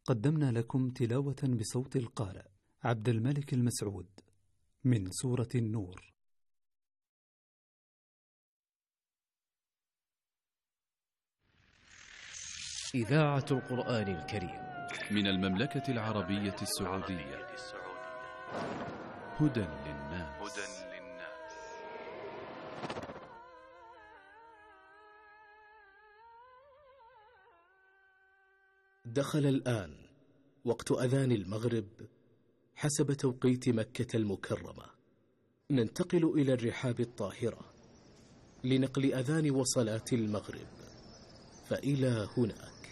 قدمنا لكم تلاوة بصوت القارئ عبد الملك المسعود من سورة النور. إذاعة القرآن الكريم من المملكة العربية السعودية. هدى للناس. دخل الآن وقت أذان المغرب حسب توقيت مكة المكرمة. ننتقل إلى الرحاب الطاهرة لنقل أذان وصلاة المغرب، فإلى هناك.